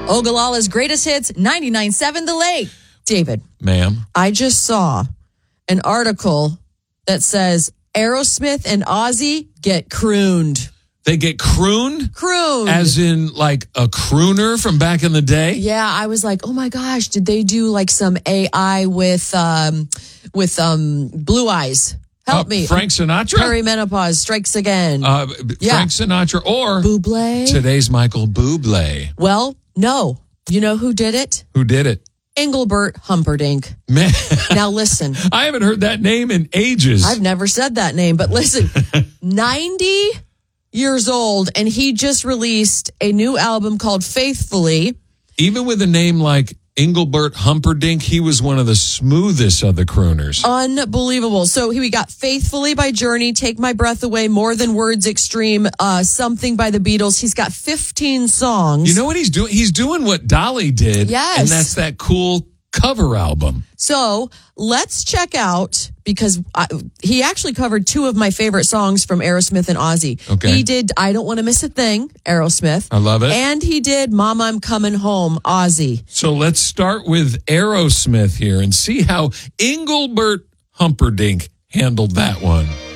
Ogallala's greatest hits, 99.7 The Lake. David. Ma'am. I just saw an article that says Aerosmith and Ozzy get crooned. They get crooned? Crooned. As in like a crooner from back in the day? Yeah, I was like, oh my gosh, did they do like some AI with Blue Eyes? Help me. Frank Sinatra? Perimenopause strikes again. Frank Sinatra or Bublé. Today's Michael Bublé. Well, no. You know who did it? Who did it? Engelbert Humperdinck. Man. Now listen. I haven't heard that name in ages. I've never said that name, but listen. 90 years old, and he just released a new album called Faithfully. Even with a name like Engelbert Humperdinck, he was one of the smoothest of the crooners. Unbelievable. So here we got Faithfully by Journey, Take My Breath Away, More Than Words Extreme, Something by the Beatles. He's got 15 songs. You know what he's doing? He's doing what Dolly did. Yes. And that's that cool cover album. So let's check out, because he actually covered two of my favorite songs from Aerosmith and Ozzy. Okay. He did I Don't Want to Miss a Thing, Aerosmith. I love it. And he did Mama, I'm Coming Home, Ozzy. So let's start with Aerosmith here and see how Engelbert Humperdinck handled that one.